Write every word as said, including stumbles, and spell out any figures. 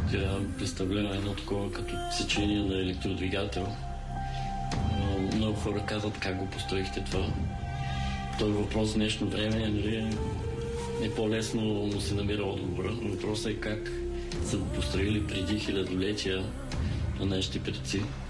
тя представлява едно такова като сечение на електродвигател. Много хора казват как го построихте това. Той въпрос в днешно време, нали, е по-лесно, но се намира отговора. Въпросът е как са го построили преди хилядолетия на нашите предци.